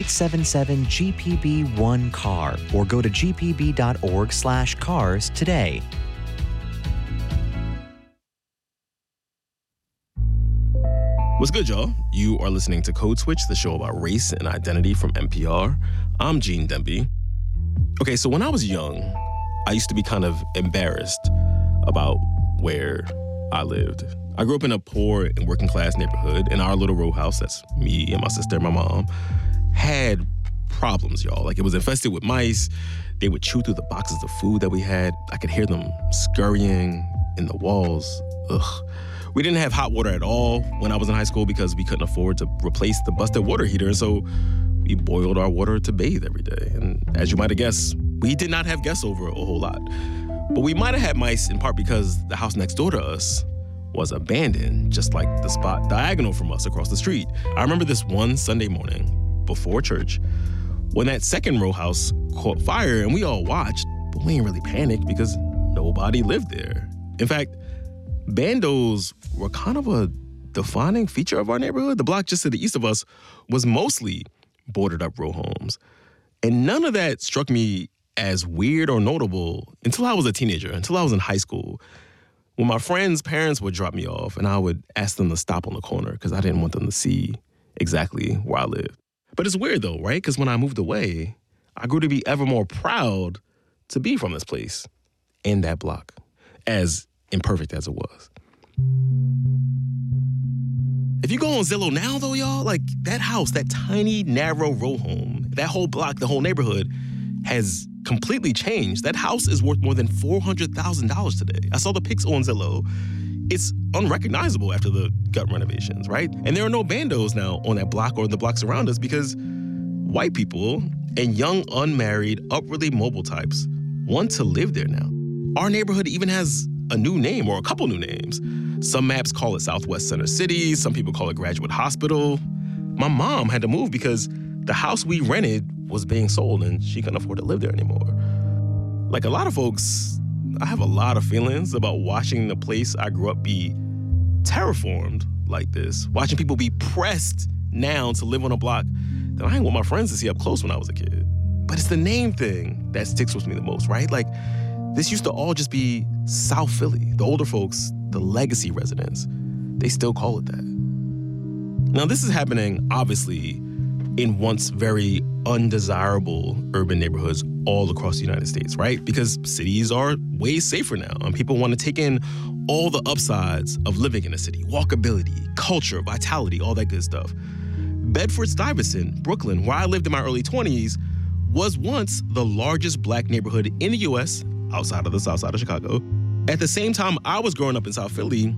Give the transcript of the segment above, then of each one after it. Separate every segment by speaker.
Speaker 1: 877-GPB-1-CAR or go to gpb.org/cars today.
Speaker 2: What's good, y'all? You are listening to Code Switch, the show about race and identity from NPR. I'm Gene Demby. Okay, so when I was young, I used to be kind of embarrassed about where I lived. I grew up in a poor and working class neighborhood, and our little row house, that's me and my sister and my mom, had problems, y'all. Like, it was infested with mice. They would chew through the boxes of food that we had. I could hear them scurrying in the walls. Ugh. We didn't have hot water at all when I was in high school because we couldn't afford to replace the busted water heater, so we boiled our water to bathe every day. And as you might have guessed, we did not have guests over a whole lot. But we might have had mice in part because the house next door to us was abandoned, just like the spot diagonal from us across the street. I remember this one Sunday morning before church when that second row house caught fire and we all watched, but we ain't really panicked because nobody lived there. In fact, bandos were kind of a defining feature of our neighborhood. The block just to the east of us was mostly boarded up row homes. And none of that struck me as weird or notable until I was a teenager, until I was in high school, when my friends' parents would drop me off and I would ask them to stop on the corner because I didn't want them to see exactly where I lived. But it's weird though, right? Because when I moved away, I grew to be ever more proud to be from this place and that block, as imperfect as it was. If you go on Zillow now, though, y'all, like that house, that tiny, narrow row home, that whole block, the whole neighborhood has completely changed. That house is worth more than $400,000 today. I saw the pics on Zillow. It's unrecognizable after the gut renovations, right? And there are no bandos now on that block or the blocks around us because white people and young, unmarried, upwardly mobile types want to live there now. Our neighborhood even has a new name or a couple new names. Some maps call it Southwest Center City. Some people call it Graduate Hospital. My mom had to move because the house we rented was being sold and she couldn't afford to live there anymore. Like a lot of folks, I have a lot of feelings about watching the place I grew up be terraformed like this, watching people be pressed now to live on a block that I didn't want my friends to see up close when I was a kid. But it's the name thing that sticks with me the most, right? Like, this used to all just be South Philly. The older folks, the legacy residents, they still call it that. Now, this is happening, obviously, in once very undesirable urban neighborhoods all across the United States, right? Because cities are way safer now, and people want to take in all the upsides of living in a city. Walkability, culture, vitality, all that good stuff. Bedford-Stuyvesant, Brooklyn, where I lived in my early 20s, was once the largest black neighborhood in the U.S., outside of the south side of Chicago. At the same time I was growing up in South Philly,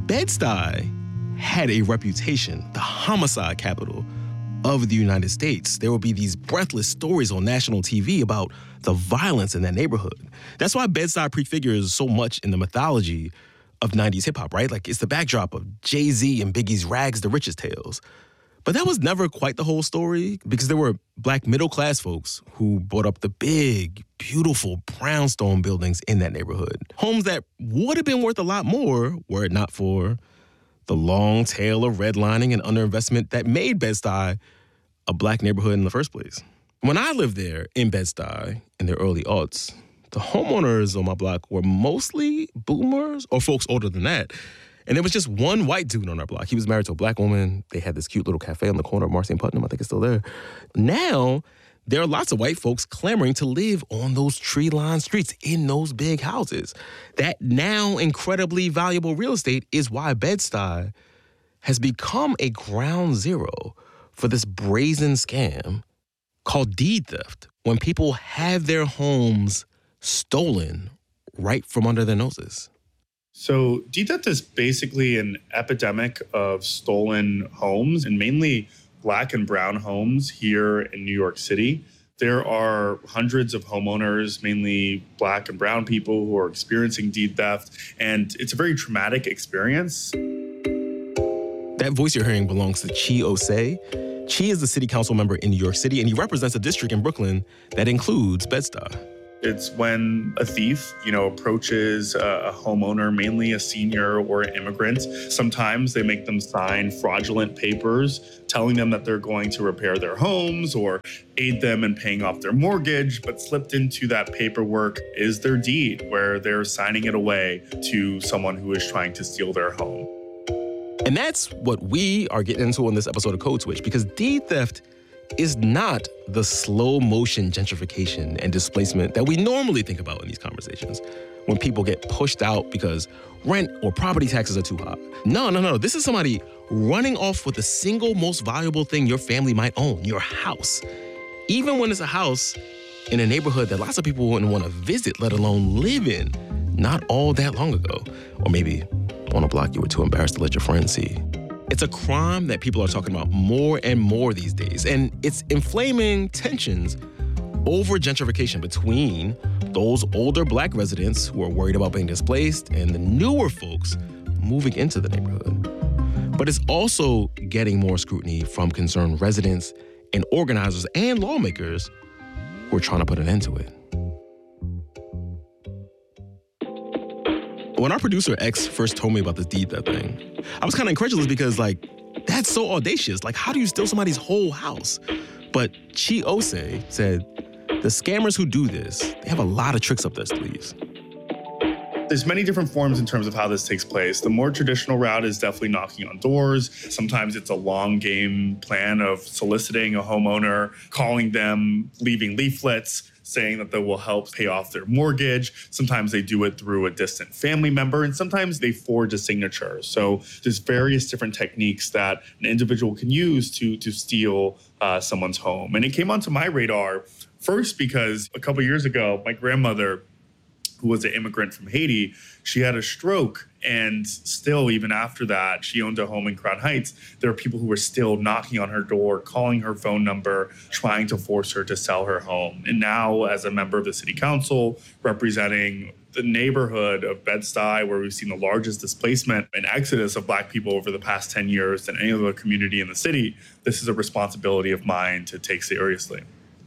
Speaker 2: Bed-Stuy had a reputation, the homicide capital of the United States. There would be these breathless stories on national TV about the violence in that neighborhood. That's why Bed-Stuy prefigures so much in the mythology of 90s hip-hop, right? Like, it's the backdrop of Jay-Z and Biggie's Rags to Riches tales. But that was never quite the whole story because there were black middle-class folks who bought up the big, beautiful brownstone buildings in that neighborhood. Homes that would have been worth a lot more were it not for the long tail of redlining and underinvestment that made Bed-Stuy a black neighborhood in the first place. When I lived there in Bed-Stuy in the early aughts, the homeowners on my block were mostly boomers or folks older than that. And there was just one white dude on our block. He was married to a black woman. They had this cute little cafe on the corner of Marcy and Putnam. I think it's still there. Now, there are lots of white folks clamoring to live on those tree-lined streets in those big houses. That now incredibly valuable real estate is why Bed-Stuy has become a ground zero for this brazen scam called deed theft, when people have their homes stolen right from under their noses.
Speaker 3: So deed theft is basically an epidemic of stolen homes, and mainly black and brown homes here in New York City. There are hundreds of homeowners, mainly black and brown people, who are experiencing deed theft, and it's a very traumatic experience.
Speaker 2: That voice you're hearing belongs to Chi Osei. Chi is the city council member in New York City, and he represents a district in Brooklyn that includes Bed-Stuy.
Speaker 3: It's when a thief, approaches a homeowner, mainly a senior or an immigrant. Sometimes they make them sign fraudulent papers telling them that they're going to repair their homes or aid them in paying off their mortgage, but slipped into that paperwork is their deed, where they're signing it away to someone who is trying to steal their home.
Speaker 2: And that's what we are getting into on this episode of Code Switch, because deed theft is not the slow motion gentrification and displacement that we normally think about in these conversations, when people get pushed out because rent or property taxes are too high. No. This is somebody running off with the single most valuable thing your family might own, your house. Even when it's a house in a neighborhood that lots of people wouldn't want to visit, let alone live in, not all that long ago. Or maybe on a block you were too embarrassed to let your friends see. It's a crime that people are talking about more and more these days, and it's inflaming tensions over gentrification between those older Black residents who are worried about being displaced and the newer folks moving into the neighborhood. But it's also getting more scrutiny from concerned residents and organizers and lawmakers who are trying to put an end to it. When our producer X first told me about this deed theft thing, I was kind of incredulous because, that's so audacious. How do you steal somebody's whole house? But Chi Ose said the scammers who do this, they have a lot of tricks up their sleeves.
Speaker 3: There's many different forms in terms of how this takes place. The more traditional route is definitely knocking on doors. Sometimes it's a long game plan of soliciting a homeowner, calling them, leaving leaflets, saying that they will help pay off their mortgage. Sometimes they do it through a distant family member, and sometimes they forge a signature. So there's various different techniques that an individual can use to steal someone's home. And it came onto my radar first because a couple years ago, my grandmother, who was an immigrant from Haiti, she had a stroke. And still, even after that, she owned a home in Crown Heights. There are people who were still knocking on her door, calling her phone number, trying to force her to sell her home. And now, as a member of the city council, representing the neighborhood of Bed-Stuy, where we've seen the largest displacement and exodus of Black people over the past 10 years than any other community in the city, this is a responsibility of mine to take seriously.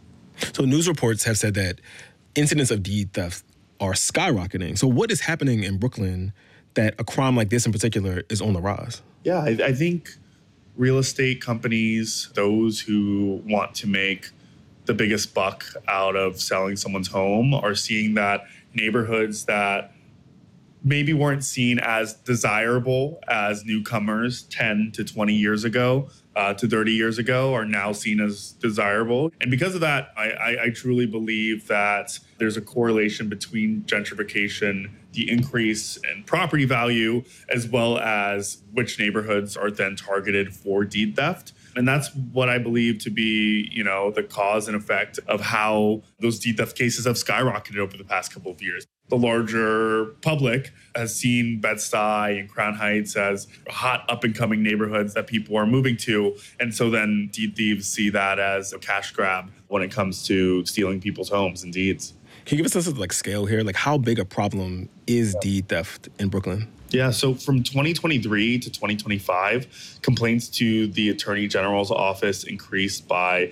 Speaker 2: So news reports have said that incidents of deed theft are skyrocketing. So what is happening in Brooklyn that a crime like this in particular is on the rise?
Speaker 3: Yeah, I think real estate companies, those who want to make the biggest buck out of selling someone's home, are seeing that neighborhoods that maybe weren't seen as desirable as newcomers 10 to 20 years ago, to 30 years ago, are now seen as desirable. And because of that, I truly believe that there's a correlation between gentrification, the increase in property value, as well as which neighborhoods are then targeted for deed theft. And that's what I believe to be, the cause and effect of how those deed theft cases have skyrocketed over the past couple of years. The larger public has seen Bed-Stuy and Crown Heights as hot up-and-coming neighborhoods that people are moving to. And so then deed thieves see that as a cash grab when it comes to stealing people's homes and deeds.
Speaker 2: Can you give us a sense of scale here? How big a problem is deed theft in Brooklyn?
Speaker 3: Yeah, so from 2023 to 2025, complaints to the Attorney General's office increased by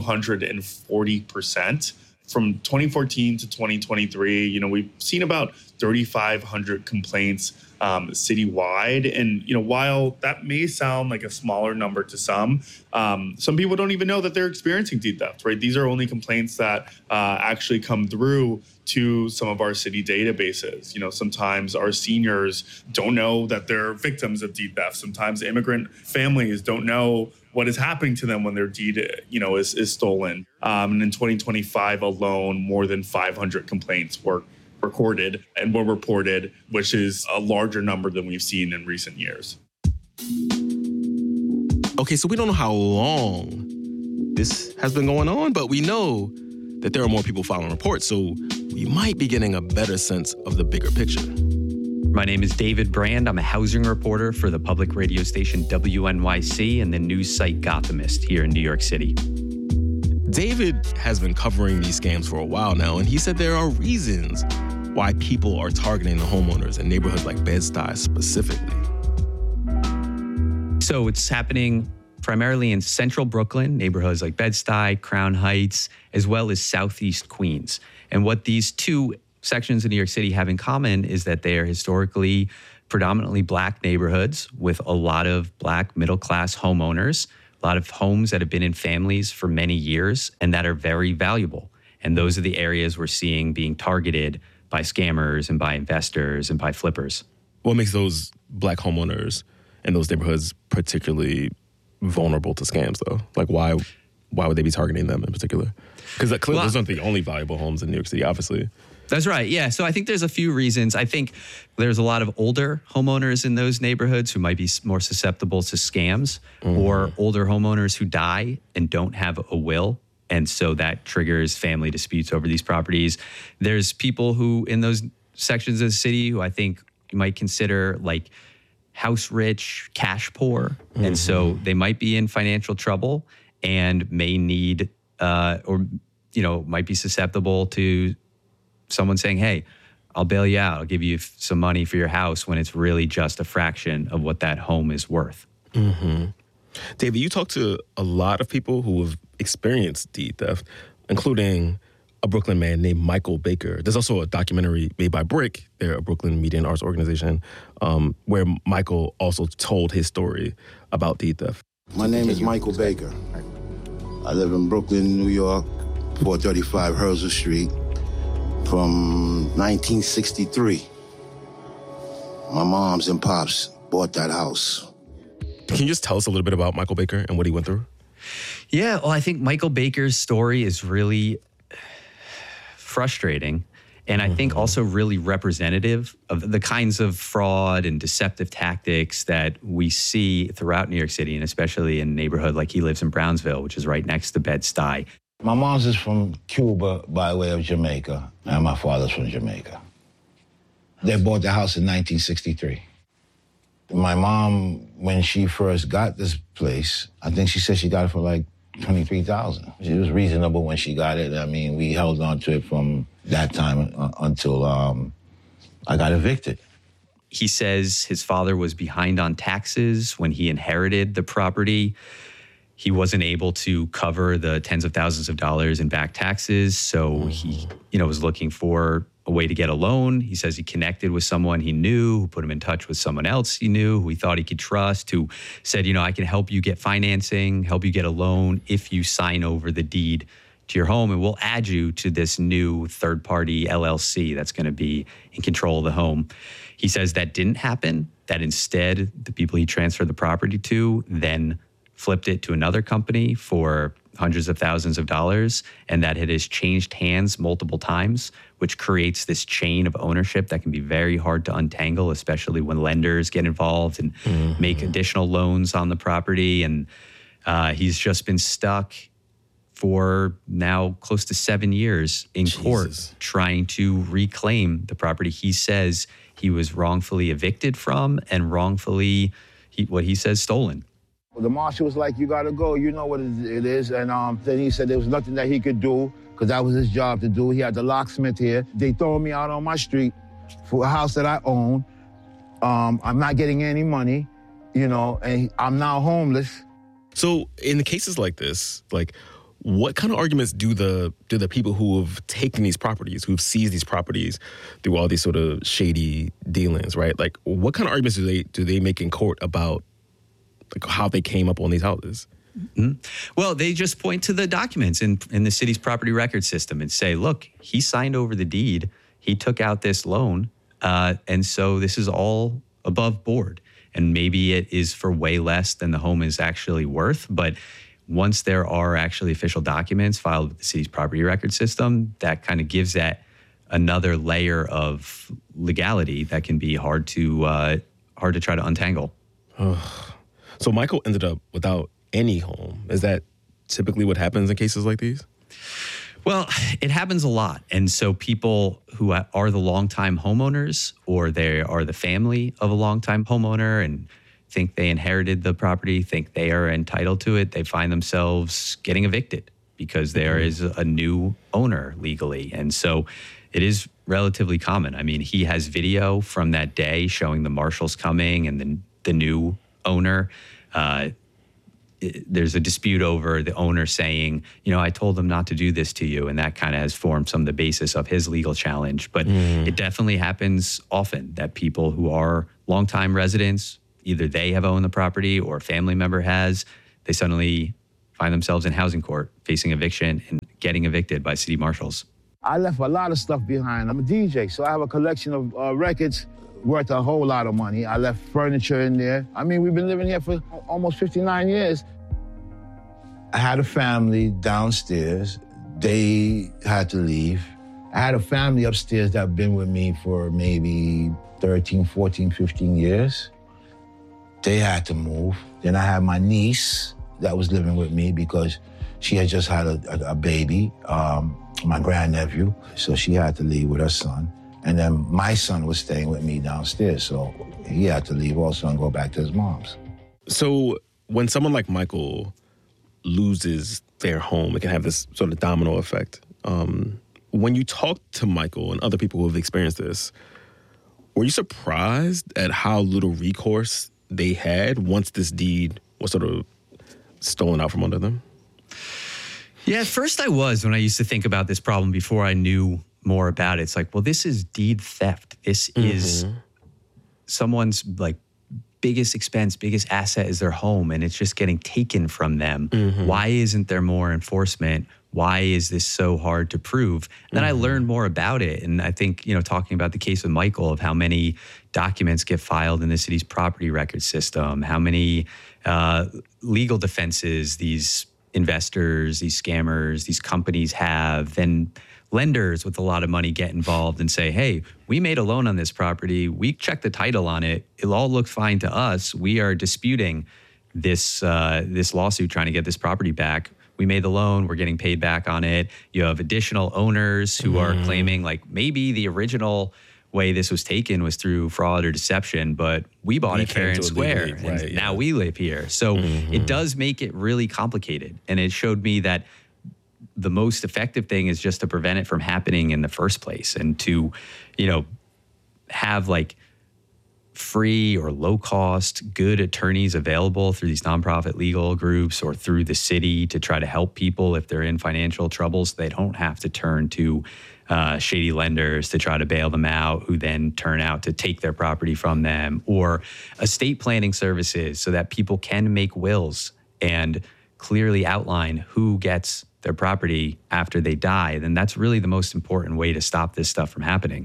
Speaker 3: 240%. From 2014 to 2023, we've seen about 3,500 complaints citywide. And, while that may sound like a smaller number to some people don't even know that they're experiencing deed theft, right? These are only complaints that actually come through to some of our city databases. Sometimes our seniors don't know that they're victims of deed theft. Sometimes immigrant families don't know what is happening to them when their deed, is stolen. And in 2025 alone, more than 500 complaints were recorded and were reported, which is a larger number than we've seen in recent years.
Speaker 2: Okay, so we don't know how long this has been going on, but we know that there are more people filing reports, so we might be getting a better sense of the bigger picture.
Speaker 4: My name is David Brand. I'm a housing reporter for the public radio station WNYC and the news site Gothamist here in New York City.
Speaker 2: David has been covering these scams for a while now, and he said there are reasons why people are targeting the homeowners in neighborhoods like Bed-Stuy specifically.
Speaker 4: So it's happening primarily in central Brooklyn, neighborhoods like Bed-Stuy, Crown Heights, as well as southeast Queens. And what these two sections of New York City have in common is that they are historically predominantly Black neighborhoods with a lot of Black middle-class homeowners, a lot of homes that have been in families for many years and that are very valuable. And those are the areas we're seeing being targeted by scammers and by investors and by flippers.
Speaker 2: What makes those Black homeowners in those neighborhoods particularly vulnerable to scams, though? Like, why would they be targeting them in particular? Because clearly those aren't the only valuable homes in New York City, obviously.
Speaker 4: That's right. Yeah. So I think there's a few reasons. I think there's a lot of older homeowners in those neighborhoods who might be more susceptible to scams, or older homeowners who die and don't have a will. And so that triggers family disputes over these properties. There's people who in those sections of the city who I think you might consider like house rich, cash poor. And so they might be in financial trouble and may need might be susceptible to someone saying, hey, I'll bail you out. I'll give you some money for your house when it's really just a fraction of what that home is worth.
Speaker 2: David, you talk to a lot of people who have experienced deed theft, including a Brooklyn man named Michael Baker. There's also a documentary made by Brick, they're a Brooklyn media and arts organization, where Michael also told his story about deed theft.
Speaker 5: My name is Michael Baker. I live in Brooklyn, New York, 435 Herzl Street. From 1963, my moms and pops bought that house.
Speaker 2: Can you just tell us a little bit about Michael Baker and what he went through?
Speaker 4: Yeah, well, I think Michael Baker's story is really frustrating, and I think also really representative of the kinds of fraud and deceptive tactics that we see throughout New York City, and especially in a neighborhood like he lives in Brownsville, which is right next to Bed-Stuy.
Speaker 5: My mom's is from Cuba by way of Jamaica, and my father's from Jamaica. They bought the house in 1963. My mom, when she first got this place, I think she said she got it for like $23,000. It was reasonable when she got it. I mean, we held on to it from that time until I got evicted.
Speaker 4: He says his father was behind on taxes when he inherited the property. He wasn't able to cover the tens of thousands of dollars in back taxes, so he, was looking for a way to get a loan. He says he connected with someone he knew, who put him in touch with someone else he knew, who he thought he could trust, who said, I can help you get financing, help you get a loan if you sign over the deed to your home, and we'll add you to this new third-party LLC that's going to be in control of the home. He says that didn't happen, that instead the people he transferred the property to then flipped it to another company for hundreds of thousands of dollars, and that it has changed hands multiple times, which creates this chain of ownership that can be very hard to untangle, especially when lenders get involved and make additional loans on the property. And he's just been stuck for now close to 7 years in court trying to reclaim the property he says he was wrongfully evicted from and wrongfully, what he says, stolen.
Speaker 5: The marshal was like, you gotta go, you know what it is. And then he said there was nothing that he could do because that was his job to do. He had the locksmith here. They throw me out on my street for a house that I own. I'm not getting any money, and I'm now homeless.
Speaker 2: So in the cases like this, what kind of arguments do the people who have taken these properties, who've seized these properties through all these sort of shady dealings, right? What kind of arguments do they make in court about how they came up on these houses?
Speaker 4: Well, they just point to the documents in the city's property record system and say, look, he signed over the deed. He took out this loan. And so this is all above board. And maybe it is for way less than the home is actually worth. But once there are actually official documents filed with the city's property record system, that kind of gives that another layer of legality that can be hard to try to untangle.
Speaker 2: So Michael ended up without any home. Is that typically what happens in cases like these?
Speaker 4: Well, it happens a lot. And so people who are the longtime homeowners, or they are the family of a longtime homeowner and think they inherited the property, think they are entitled to it, they find themselves getting evicted because there is a new owner legally. And so it is relatively common. I mean, he has video from that day showing the marshals coming and the new owner, there's a dispute over the owner saying, I told them not to do this to you. And that kind of has formed some of the basis of his legal challenge. But it definitely happens often that people who are longtime residents, either they have owned the property or a family member has, they suddenly find themselves in housing court facing eviction and getting evicted by city marshals.
Speaker 5: I left a lot of stuff behind. I'm a DJ, so I have a collection of records worth a whole lot of money. I left furniture in there. I mean, we've been living here for almost 59 years. I had a family downstairs. They had to leave. I had a family upstairs that have been with me for maybe 13, 14, 15 years. They had to move. Then I had my niece that was living with me because she had just had a baby, my grandnephew. So she had to leave with her son. And then my son was staying with me downstairs. So he had to leave also and go back to his mom's.
Speaker 2: So when someone like Michael loses their home, it can have this sort of domino effect. When you talk to Michael and other people who have experienced this, were you surprised at how little recourse they had once this deed was sort of stolen out from under them?
Speaker 4: Yeah, at first I was, when I used to think about this problem before I knew more about it. It's like, well, this is deed theft. This is someone's like biggest expense, biggest asset is their home, and it's just getting taken from them. Why isn't there more enforcement? Why is this so hard to prove? And then I learned more about it. And I think, talking about the case of Michael, of how many documents get filed in the city's property record system, how many legal defenses these investors, these scammers, these companies have, then lenders with a lot of money get involved and say, hey, we made a loan on this property. We checked the title on it. It all looked fine to us. We are disputing this lawsuit trying to get this property back. We made the loan. We're getting paid back on it. You have additional owners who are claiming like maybe the original way this was taken was through fraud or deception, but we bought it fair and square, and now we live here. So it does make it really complicated. And it showed me that the most effective thing is just to prevent it from happening in the first place, and to, have like free or low cost, good attorneys available through these nonprofit legal groups or through the city to try to help people if they're in financial trouble, so they don't have to turn to shady lenders to try to bail them out, who then turn out to take their property from them, or estate planning services so that people can make wills and clearly outline who gets their property after they die. Then that's really the most important way to stop this stuff from happening.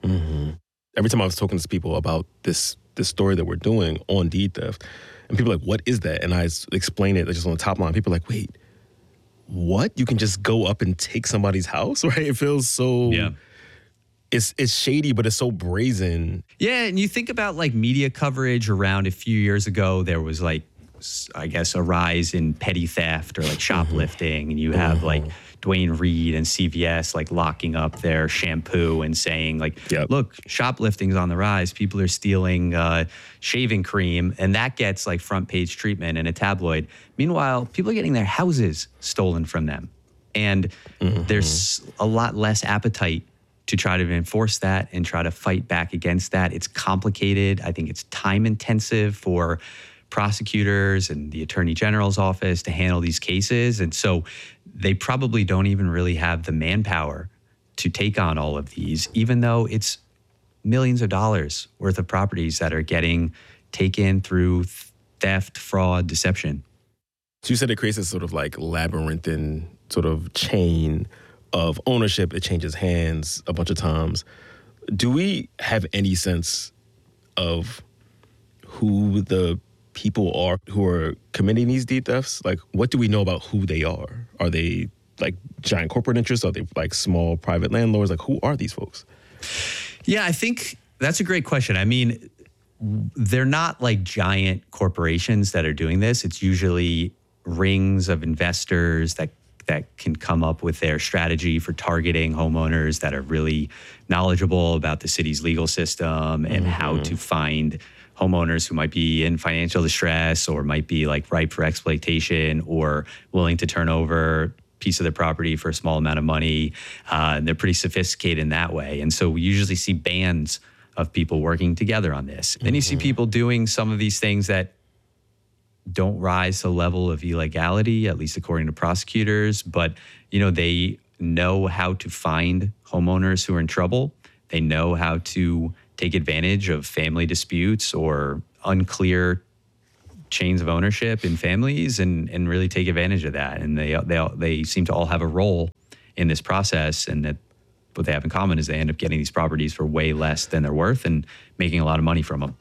Speaker 2: Every time I was talking to people about this story that we're doing on deed theft, and people are like, what is that? And I explain it just on the top line. People are like, wait, what? You can just go up and take somebody's house, right? It feels so... Yeah. It's shady, but it's so brazen.
Speaker 4: Yeah, and you think about like media coverage around a few years ago, there was like, I guess, a rise in petty theft or like shoplifting. And you have like Dwayne Reed and CVS like locking up their shampoo and saying like, look, shoplifting's on the rise. People are stealing shaving cream, and that gets like front page treatment in a tabloid. Meanwhile, people are getting their houses stolen from them. And there's a lot less appetite to try to enforce that and try to fight back against that. It's complicated. I think it's time intensive for prosecutors and the Attorney General's office to handle these cases. And so they probably don't even really have the manpower to take on all of these, even though it's millions of dollars worth of properties that are getting taken through theft, fraud, deception.
Speaker 2: So you said it creates this sort of like labyrinthine sort of chain of ownership. It changes hands a bunch of times. Do we have any sense of who the people are who are committing these deed thefts? Like, what do we know about who they are? Are they like giant corporate interests? Are they like small private landlords? Like, who are these folks?
Speaker 4: Yeah, I think that's a great question. I mean, they're not like giant corporations that are doing this. It's usually rings of investors that can come up with their strategy for targeting homeowners that are really knowledgeable about the city's legal system and how to find homeowners who might be in financial distress or might be like ripe for exploitation or willing to turn over a piece of their property for a small amount of money. And they're pretty sophisticated in that way. And so we usually see bands of people working together on this. Then you see people doing some of these things that don't rise to the level of illegality, at least according to prosecutors. But, they know how to find homeowners who are in trouble. They know how to take advantage of family disputes or unclear chains of ownership in families and really take advantage of that. And they seem to all have a role in this process, and that what they have in common is they end up getting these properties for way less than they're worth and making a lot of money from them.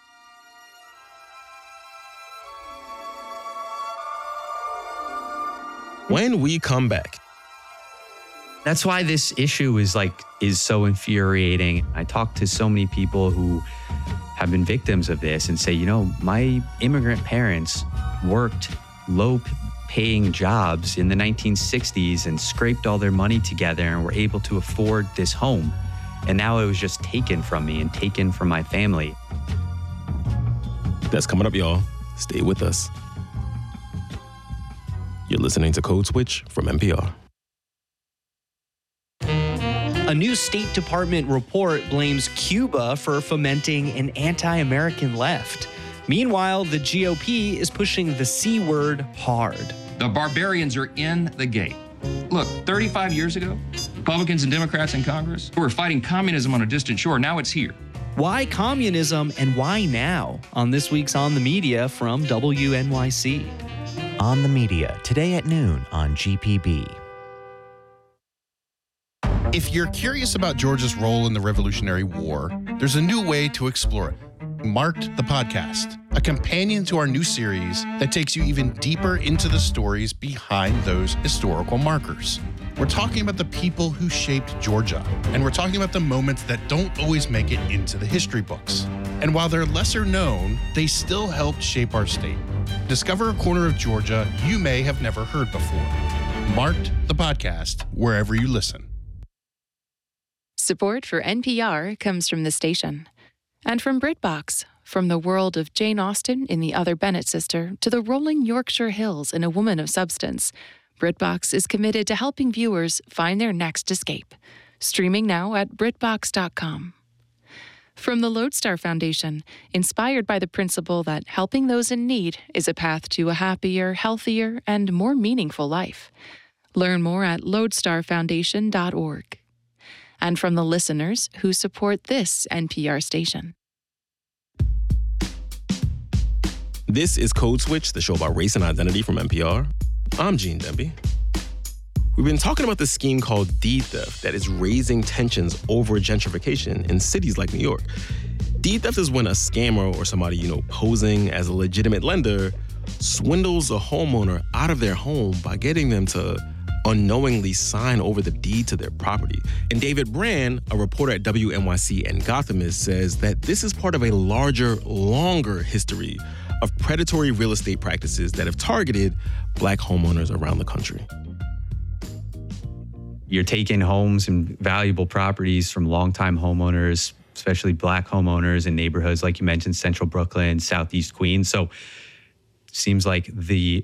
Speaker 2: When we come back,
Speaker 4: that's why this issue is so infuriating. I talk to so many people who have been victims of this and say, my immigrant parents worked low-paying jobs in the 1960s and scraped all their money together and were able to afford this home. And now it was just taken from me and taken from my family.
Speaker 2: That's coming up, y'all. Stay with us. You're listening to Code Switch from NPR.
Speaker 1: A new State Department report blames Cuba for fomenting an anti-American left. Meanwhile, the GOP is pushing the C word hard.
Speaker 6: The barbarians are in the gate. Look, 35 years ago, Republicans and Democrats in Congress were fighting communism on a distant shore. Now it's here.
Speaker 1: Why communism and why now? On this week's On the Media from WNYC.
Speaker 7: On the Media, today at noon on GPB.
Speaker 8: If you're curious about Georgia's role in the Revolutionary War, there's a new way to explore it. Marked the Podcast, a companion to our new series that takes you even deeper into the stories behind those historical markers. We're talking about the people who shaped Georgia, and we're talking about the moments that don't always make it into the history books. And while they're lesser known, they still helped shape our state. Discover a corner of Georgia you may have never heard before. Marked the Podcast, wherever you listen.
Speaker 9: Support for NPR comes from the station. And from BritBox, from the world of Jane Austen in The Other Bennett Sister to the rolling Yorkshire Hills in A Woman of Substance, BritBox is committed to helping viewers find their next escape. Streaming now at BritBox.com. From the Lodestar Foundation, inspired by the principle that helping those in need is a path to a happier, healthier, and more meaningful life. Learn more at lodestarfoundation.org. And from the listeners who support this NPR station.
Speaker 2: This is Code Switch, the show about race and identity from NPR. I'm Gene Demby. We've been talking about this scheme called deed theft that is raising tensions over gentrification in cities like New York. Deed theft is when a scammer or somebody, posing as a legitimate lender swindles a homeowner out of their home by getting them to unknowingly sign over the deed to their property. And David Brand, a reporter at WNYC and Gothamist, says that this is part of a larger, longer history of predatory real estate practices that have targeted Black homeowners around the country.
Speaker 4: You're taking homes and valuable properties from longtime homeowners, especially Black homeowners in neighborhoods, like you mentioned, Central Brooklyn, Southeast Queens. So it seems like the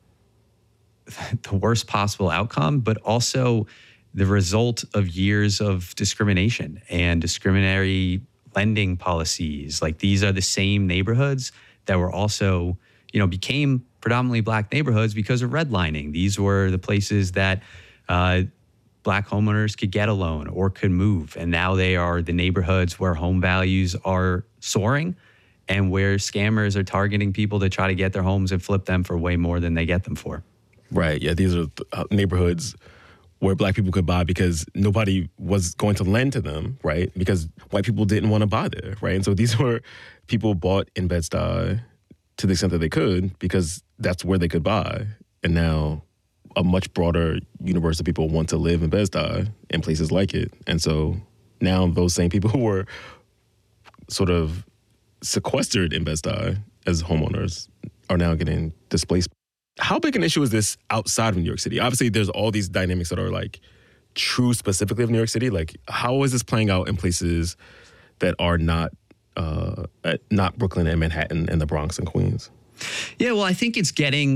Speaker 4: worst possible outcome, but also the result of years of discrimination and discriminatory lending policies. Like, these are the same neighborhoods that were also, became predominantly Black neighborhoods because of redlining. These were the places that Black homeowners could get a loan or could move. And now they are the neighborhoods where home values are soaring and where scammers are targeting people to try to get their homes and flip them for way more than they get them for.
Speaker 2: Right. Yeah, these are neighborhoods where Black people could buy because nobody was going to lend to them, right? Because white people didn't want to buy there, right? And so these were people bought in Bed-Stuy to the extent that they could because that's where they could buy. And now a much broader universe of people want to live in Bed-Stuy and places like it. And so now those same people who were sort of sequestered in Bed-Stuy as homeowners are now getting displaced. How big an issue is this outside of New York City? Obviously, there's all these dynamics that are like true specifically of New York City. Like, how is this playing out in places that are not Brooklyn and Manhattan and the Bronx and Queens?
Speaker 4: Yeah, well, I think it's getting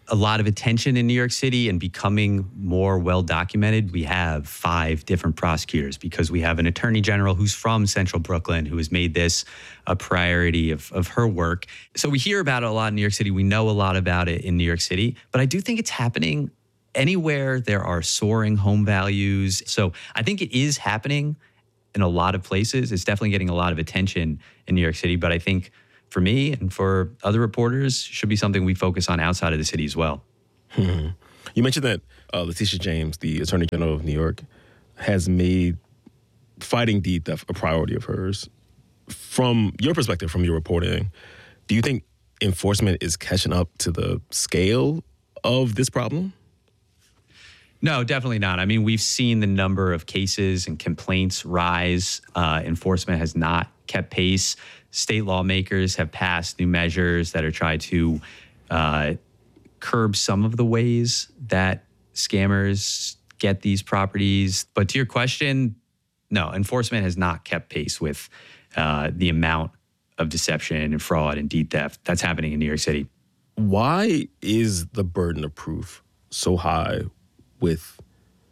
Speaker 4: a lot of attention in New York City and becoming more well documented, we have 5 different prosecutors because we have an attorney general who's from Central Brooklyn who has made this a priority of her work. So we hear about it a lot in New York City. We know a lot about it in New York City, but I do think it's happening anywhere there are soaring home values. So I think it is happening in a lot of places. It's definitely getting a lot of attention in New York City, but I think for me and for other reporters, should be something we focus on outside of the city as well.
Speaker 2: You mentioned that Letitia James, the Attorney General of New York, has made fighting deed theft a priority of hers. From your perspective, from your reporting, do you think enforcement is catching up to the scale of this problem?
Speaker 4: No, definitely not. I mean, we've seen the number of cases and complaints rise. Enforcement has not kept pace. State lawmakers have passed new measures that are trying to curb some of the ways that scammers get these properties. But to your question, no, enforcement has not kept pace with the amount of deception and fraud and deed theft that's happening in New York City.
Speaker 2: Why is the burden of proof so high with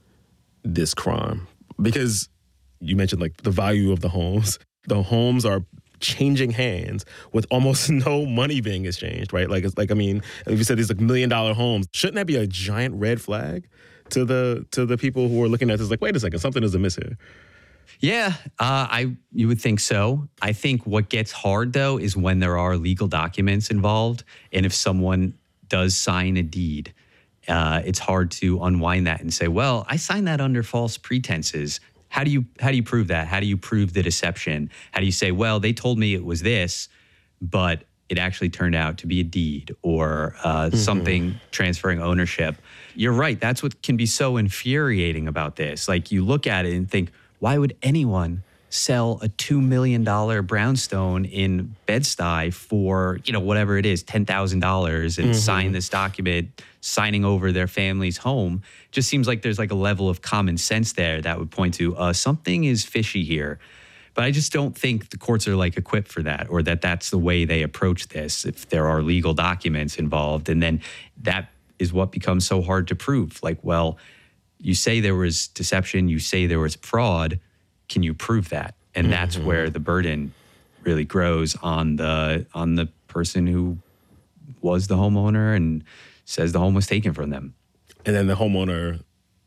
Speaker 2: this crime? Because you mentioned like the value of the homes. The homes are changing hands with almost no money being exchanged, right? Like, I mean, if you said these like $1 million homes, shouldn't that be a giant red flag to the people who are looking at this? Like, wait a second, something is amiss here.
Speaker 4: Yeah, you would think so. I think what gets hard though is when there are legal documents involved, and if someone does sign a deed, it's hard to unwind that and say, well, I signed that under false pretenses. How do you prove that? How do you prove the deception? How do you say, well, they told me it was this, but it actually turned out to be a deed or something transferring ownership? You're right. That's what can be so infuriating about this. Like, you look at it and think, why would anyone sell a $2 million brownstone in Bed-Stuy for, whatever it is, $10,000 and sign this document, signing over their family's home? Just seems like there's like a level of common sense there that would point to something is fishy here. But I just don't think the courts are like equipped for that, or that that's the way they approach this if there are legal documents involved. And then that is what becomes so hard to prove. Like, well, you say there was deception, you say there was fraud. Can you prove that? And that's where the burden really grows on the person who was the homeowner and says the home was taken from them.
Speaker 2: And then the homeowner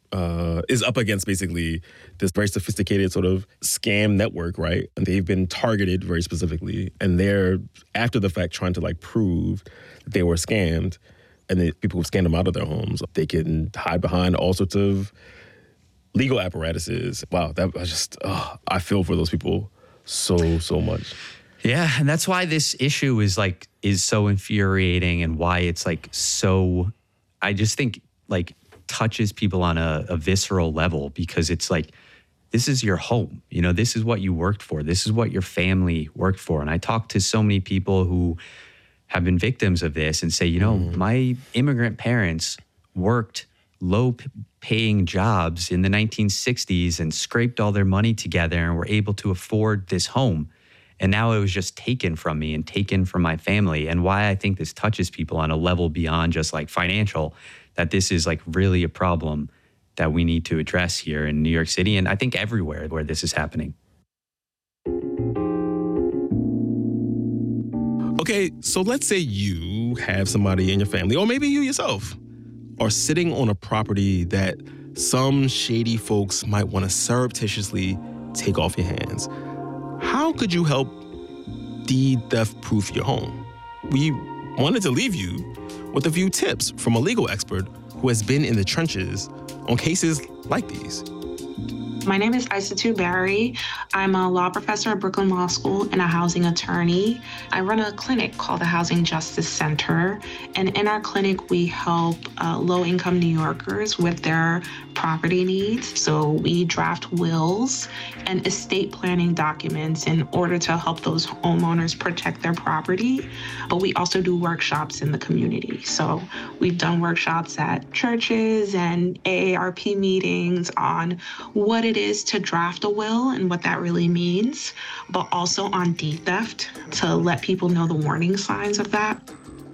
Speaker 2: is up against basically this very sophisticated sort of scam network, right? And they've been targeted very specifically. And they're, after the fact, trying to like prove that they were scammed. And the people who've scammed them out of their homes, they can hide behind all sorts of legal apparatuses. Wow, that was just, I feel for those people so much.
Speaker 4: Yeah, and that's why this issue is so infuriating, and why it's like so, I just think like touches people on a visceral level, because it's like, this is your home. This is what you worked for. This is what your family worked for. And I talk to so many people who have been victims of this and say, my immigrant parents worked low-paying jobs in the 1960s and scraped all their money together and were able to afford this home. And now it was just taken from me and taken from my family. And why I think this touches people on a level beyond just like financial, that this is like really a problem that we need to address here in New York City, and I think everywhere where this is happening.
Speaker 2: Okay, so let's say you have somebody in your family, or maybe you yourself, are sitting on a property that some shady folks might want to surreptitiously take off your hands. How could you help deed theft proof your home? We wanted to leave you with a few tips from a legal expert who has been in the trenches on cases like these.
Speaker 10: My name is Isatu Barry. I'm a law professor at Brooklyn Law School and a housing attorney. I run a clinic called the Housing Justice Center. And in our clinic, we help low-income New Yorkers with their property needs. So we draft wills and estate planning documents in order to help those homeowners protect their property. But we also do workshops in the community. So we've done workshops at churches and AARP meetings on what it is to draft a will and what that really means, but also on deed theft to let people know the warning signs of that.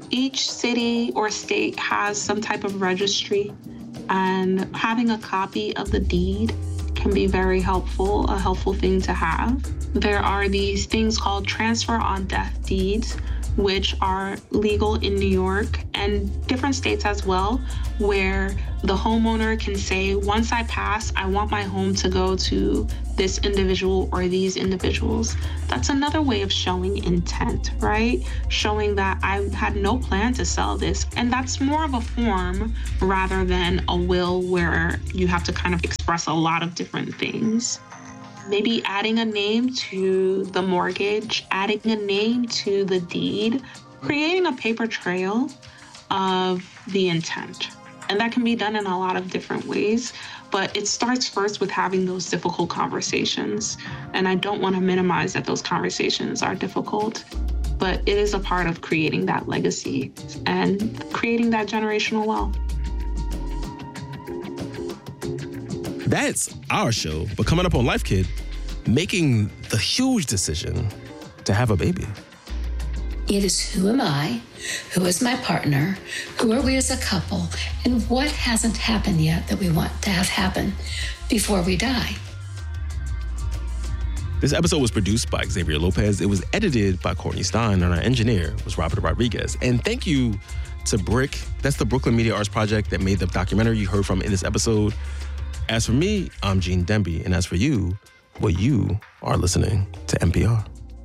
Speaker 10: Each city or state has some type of registry, and having a copy of the deed can be very helpful, a helpful thing to have. There are these things called transfer on death deeds, which are legal in New York and different states as well, where the homeowner can say, once I pass, I want my home to go to this individual or these individuals. That's another way of showing intent, right? Showing that I had no plan to sell this. And that's more of a form rather than a will where you have to kind of express a lot of different things. Maybe adding a name to the mortgage, adding a name to the deed, creating a paper trail of the intent. And that can be done in a lot of different ways, but it starts first with having those difficult conversations. And I don't want to minimize that those conversations are difficult, but it is a part of creating that legacy and creating that generational wealth.
Speaker 2: That's our show. But coming up on Life Kit, making the huge decision to have a baby.
Speaker 11: It is who am I, who is my partner, who are we as a couple, and what hasn't happened yet that we want to have happen before we die.
Speaker 2: This episode was produced by Xavier Lopez. It was edited by Courtney Stein, and our engineer was Robert Rodriguez. And thank you to Brick. That's the Brooklyn Media Arts Project that made the documentary you heard from in this episode. As for me, I'm Gene Demby. And as for you, well, you are listening to NPR.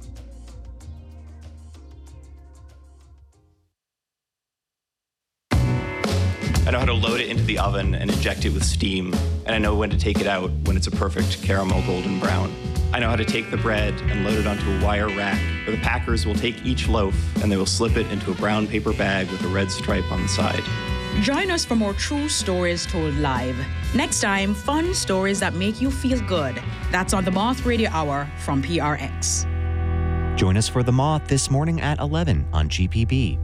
Speaker 12: I know how to load it into the oven and inject it with steam, and I know when to take it out when it's a perfect caramel golden brown. I know how to take the bread and load it onto a wire rack, where the packers will take each loaf and they will slip it into a brown paper bag with a red stripe on the side.
Speaker 13: Join us for more true stories told live. Next time, fun stories that make you feel good. That's on the Moth Radio Hour from PRX.
Speaker 7: Join us for The Moth this morning at 11 on GPB.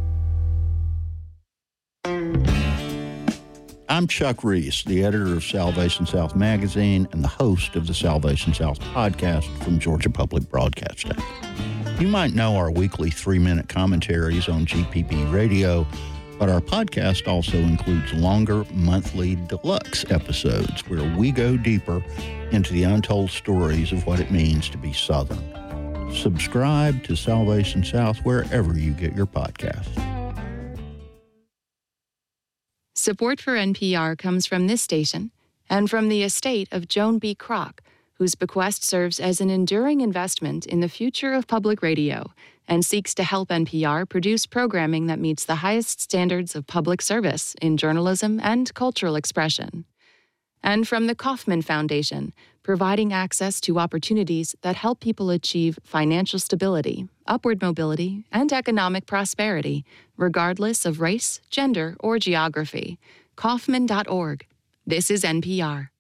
Speaker 14: I'm Chuck Reese, the editor of Salvation South magazine and the host of the Salvation South podcast from Georgia Public Broadcasting. You might know our weekly 3-minute commentaries on GPB Radio, but our podcast also includes longer monthly deluxe episodes where we go deeper into the untold stories of what it means to be Southern. Subscribe to Salvation South wherever you get your podcasts.
Speaker 9: Support for NPR comes from this station and from the estate of Joan B. Kroc, whose bequest serves as an enduring investment in the future of public radio and seeks to help NPR produce programming that meets the highest standards of public service in journalism and cultural expression. And from the Kauffman Foundation, providing access to opportunities that help people achieve financial stability, upward mobility, and economic prosperity, regardless of race, gender, or geography. Kauffman.org. This is NPR.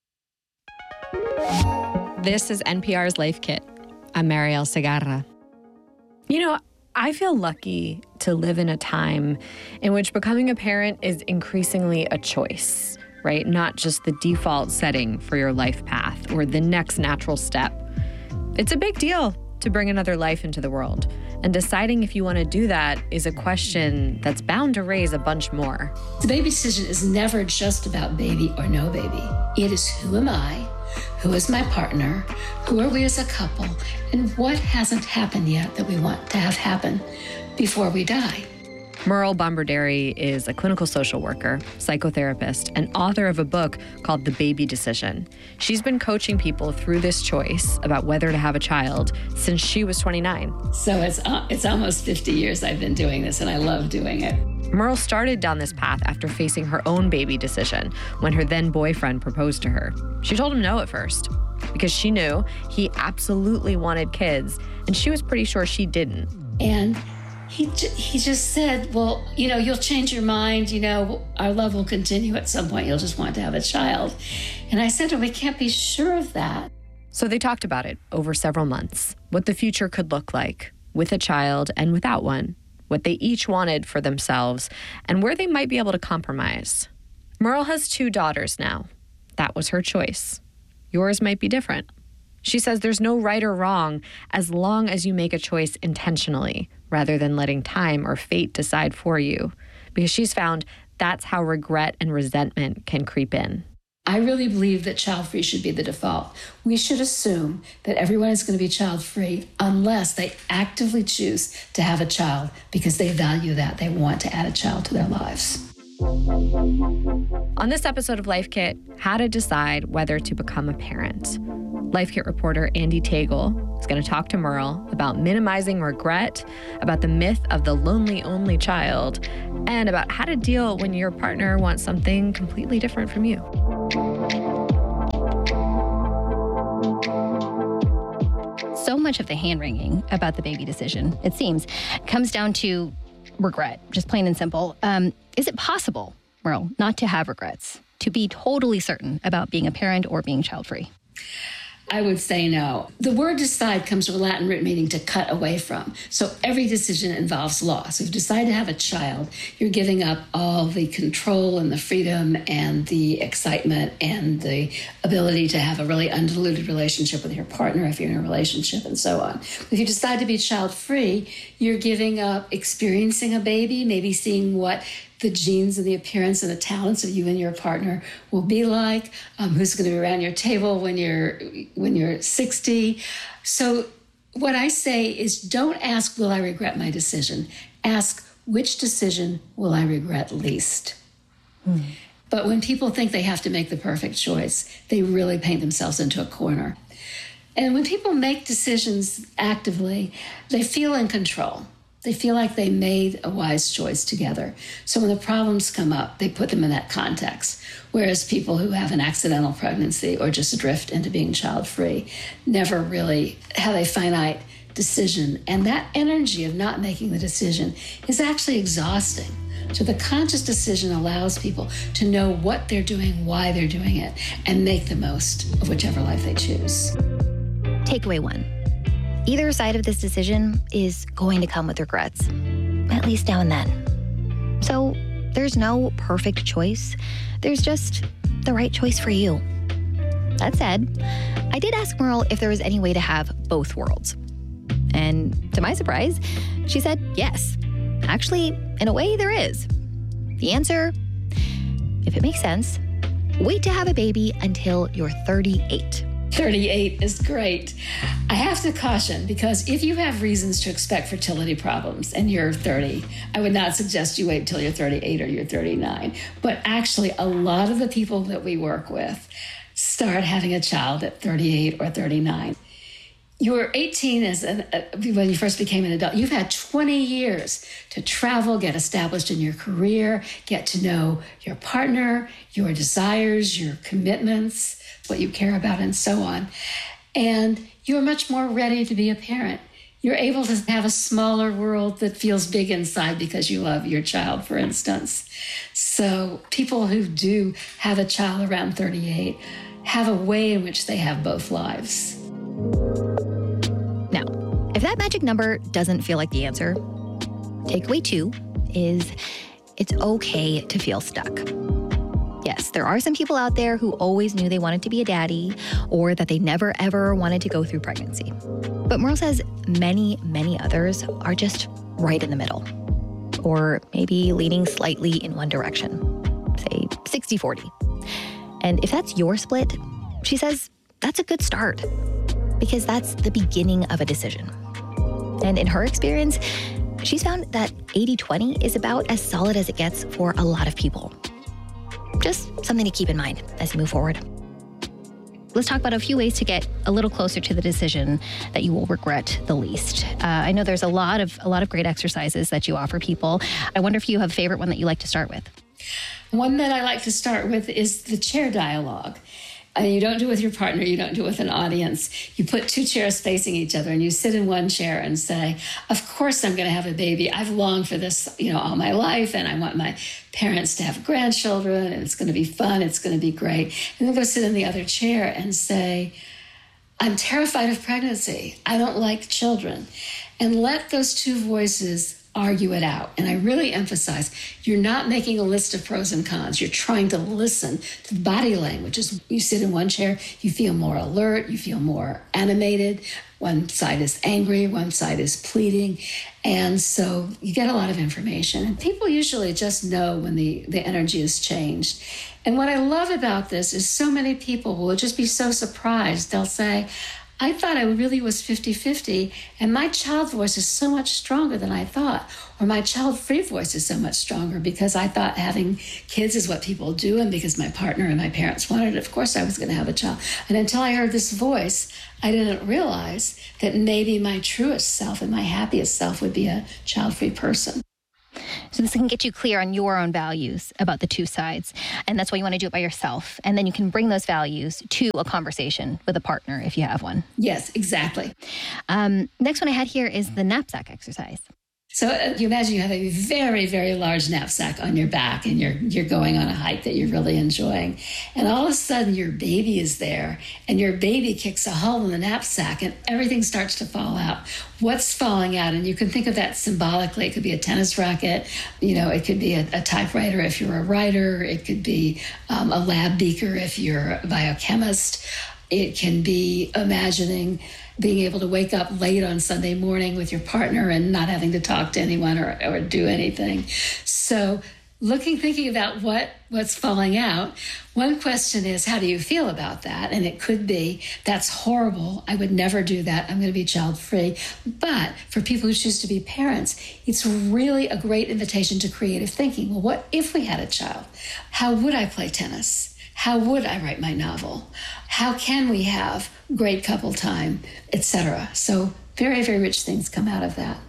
Speaker 15: This is NPR's Life Kit. I'm Marielle Segarra. You know, I feel lucky to live in a time in which becoming a parent is increasingly a choice, right? Not just the default setting for your life path or the next natural step. It's a big deal to bring another life into the world. And deciding if you want to do that is a question that's bound to raise a bunch more.
Speaker 11: The baby decision is never just about baby or no baby. It is who am I, who is my partner, who are we as a couple, and what hasn't happened yet that we want to have happen before we die.
Speaker 15: Murrell Bombarderi is a clinical social worker, psychotherapist, and author of a book called The Baby Decision. She's been coaching people through this choice about whether to have a child since she was 29.
Speaker 11: So it's almost 50 years I've been doing this, and I love doing it.
Speaker 15: Murrell started down this path after facing her own baby decision when her then boyfriend proposed to her. She told him no at first because she knew he absolutely wanted kids, and she was pretty sure she didn't.
Speaker 11: And he just said, well, you know, you'll change your mind. You know, our love will continue at some point. You'll just want to have a child. And I said to him, we can't be sure of that.
Speaker 15: So they talked about it over several months, what the future could look like with a child and without one, what they each wanted for themselves, and where they might be able to compromise. Murrell has 2 daughters now. That was her choice. Yours might be different. She says there's no right or wrong as long as you make a choice intentionally rather than letting time or fate decide for you, because she's found that's how regret and resentment can creep in.
Speaker 11: I really believe that child-free should be the default. We should assume that everyone is going to be child-free unless they actively choose to have a child because they value that. They want to add a child to their lives.
Speaker 15: On this episode of Life Kit, how to decide whether to become a parent. Life Kit reporter Andee Tagle is going to talk to Merle about minimizing regret, about the myth of the lonely only child, and about how to deal when your partner wants something completely different from you.
Speaker 16: So much of the hand-wringing about the baby decision, it seems, comes down to regret, just plain and simple. Is it possible, Merle, not to have regrets, to be totally certain about being a parent or being child-free?
Speaker 11: I would say no. The word decide comes from a Latin root meaning to cut away from. So every decision involves loss. If you decide to have a child, you're giving up all the control and the freedom and the excitement and the ability to have a really undiluted relationship with your partner if you're in a relationship and so on. If you decide to be child-free, you're giving up experiencing a baby, maybe seeing what the genes and the appearance and the talents of you and your partner will be like, who's going to be around your table when you're 60. So what I say is don't ask, will I regret my decision? Ask, which decision will I regret least? But when people think they have to make the perfect choice, they really paint themselves into a corner. And when people make decisions actively, they feel in control. They feel like they made a wise choice together. So when the problems come up, they put them in that context. Whereas people who have an accidental pregnancy or just drift into being child-free never really have a finite decision. And that energy of not making the decision is actually exhausting. So the conscious decision allows people to know what they're doing, why they're doing it, and make the most of whichever life they choose.
Speaker 16: Takeaway 1. Either side of this decision is going to come with regrets, at least now and then. So there's no perfect choice. There's just the right choice for you. That said, I did ask Merle if there was any way to have both worlds. And to my surprise, she said yes. Actually, in a way, there is. The answer, if it makes sense, wait to have a baby until you're 38.
Speaker 11: 38 is great. I have to caution, because if you have reasons to expect fertility problems and you're 30, I would not suggest you wait until you're 38 or you're 39. But actually, a lot of the people that we work with start having a child at 38 or 39. You were 18 when you first became an adult. You've had 20 years to travel, get established in your career, get to know your partner, your desires, your commitments, what you care about, and so on. And you're much more ready to be a parent. You're able to have a smaller world that feels big inside because you love your child, for instance. So people who do have a child around 38 have a way in which they have both lives.
Speaker 16: Now, if that magic number doesn't feel like the answer, takeaway 2 is it's okay to feel stuck. Yes, there are some people out there who always knew they wanted to be a daddy or that they never, ever wanted to go through pregnancy. But Merle says many, many others are just right in the middle, or maybe leaning slightly in one direction, say 60-40. And if that's your split, she says that's a good start, because that's the beginning of a decision. And in her experience, she's found that 80-20 is about as solid as it gets for a lot of people. Just something to keep in mind as you move forward. Let's talk about a few ways to get a little closer to the decision that you will regret the least. I know there's a lot of great exercises that you offer people. I wonder if you have a favorite one that you like to start with.
Speaker 11: One that I like to start with is the chair dialogue. You don't do it with your partner, you don't do it with an audience. You put 2 chairs facing each other and you sit in one chair and say, of course I'm going to have a baby. I've longed for this, all my life, and I want my parents to have grandchildren, and it's going to be fun, it's going to be great. And then go sit in the other chair and say, I'm terrified of pregnancy. I don't like children. And let those 2 voices argue it out. And I really emphasize, you're not making a list of pros and cons. You're trying to listen to the body language. As you sit in one chair, you feel more alert, you feel more animated. One side is angry, one side is pleading. And so you get a lot of information. And people usually just know when the energy has changed. And what I love about this is so many people will just be so surprised. They'll say, I thought I really was 50-50, and my child voice is so much stronger than I thought. Or my child-free voice is so much stronger because I thought having kids is what people do, and because my partner and my parents wanted it, of course I was going to have a child. And until I heard this voice, I didn't realize that maybe my truest self and my happiest self would be a child-free person.
Speaker 16: So this can get you clear on your own values about the two sides. And that's why you want to do it by yourself. And then you can bring those values to a conversation with a partner if you have one.
Speaker 11: Yes, exactly.
Speaker 16: Next one I had here is the knapsack exercise.
Speaker 11: So you imagine you have a very, very large knapsack on your back and you're going on a hike that you're really enjoying. And all of a sudden your baby is there and your baby kicks a hole in the knapsack and everything starts to fall out. What's falling out? And you can think of that symbolically. It could be a tennis racket. It could be a typewriter if you're a writer. It could be a lab beaker if you're a biochemist. It can be imagining being able to wake up late on Sunday morning with your partner and not having to talk to anyone or do anything. So thinking about what's falling out, one question is, how do you feel about that? And it could be, that's horrible. I would never do that. I'm going to be child-free. But for people who choose to be parents, it's really a great invitation to creative thinking. Well, what if we had a child? How would I play tennis? How would I write my novel? How can we have great couple time, etc.? So very, very rich things come out of that.